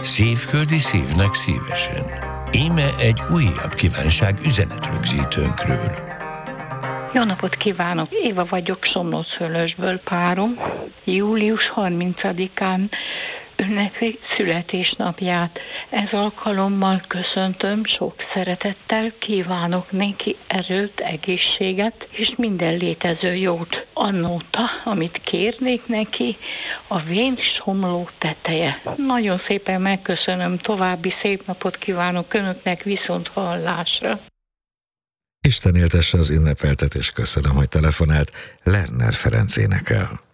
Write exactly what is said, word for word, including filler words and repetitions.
Szívföldi szívnek szívesen. Íme egy újabb kívánság üzenetrögzítőnkről. Jó napot kívánok! Éva vagyok, Somlószőlősből. Párom július harmincadikán ünnepli születésnapját. Ez alkalommal köszöntöm, sok szeretettel kívánok neki erőt, egészséget és minden létező jót. Annóta, amit kérnék neki, a vén somló teteje. Nagyon szépen megköszönöm, további szép napot kívánok önöknek, viszont hallásra. Isten éltesse az ünnepeltet, és köszönöm, hogy telefonált. Lerner Ferenc énekel.